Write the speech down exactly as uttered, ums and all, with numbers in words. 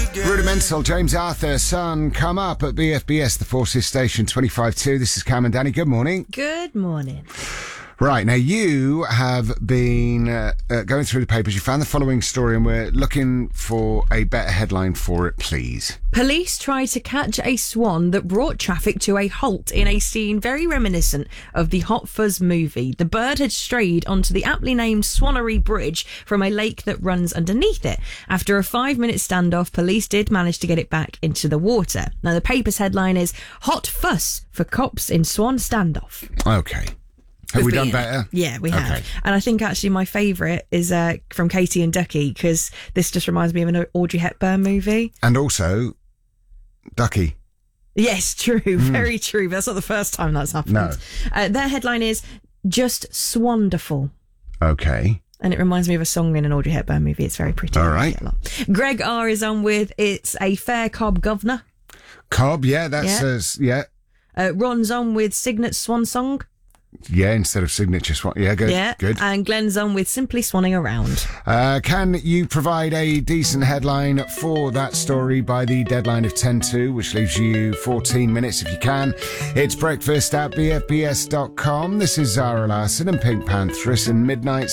Rudimental, James Arthur, Sun, come up at B F B S, the Forces Station twenty-five two. This is Cam and Danny. Good morning. Good morning. Right, now you have been uh, uh, going through the papers. You found the following story and we're looking for a better headline for it, please. Police tried to catch a swan that brought traffic to a halt in a scene very reminiscent of the Hot Fuzz movie. The bird had strayed onto the aptly named Swanery Bridge from a lake that runs underneath it. After a five-minute standoff, police did manage to get it back into the water. Now, the paper's headline is Hot Fuss for Cops in Swan Standoff. Okay. Have we done better? Yeah, we have. Okay. And I think actually my favourite is uh, from Katie and Ducky, because this just reminds me of an Audrey Hepburn movie. And also, Ducky. Yes, true. Mm. Very true. But that's not the first time that's happened. No. Uh, their headline is Just Swonderful. Okay. And it reminds me of a song in an Audrey Hepburn movie. It's very pretty. All right. Greg R is on with It's a Fair Cob Governor. Cob, yeah, that's, yeah. Uh, yeah. Uh, Ron's on with Signet Swan Song. Yeah, instead of signature swan. Yeah, good. Yeah, good. And Glenn's on with Simply Swanning Around. Uh, can you provide a decent headline for that story by the deadline of ten two, which leaves you fourteen minutes if you can? It's breakfast at b f b s dot com. This is Zara Larson and Pink Panthers and Midnight